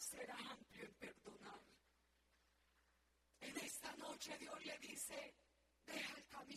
ser amplio en perdonar. En esta noche Dios le dice, deja el camino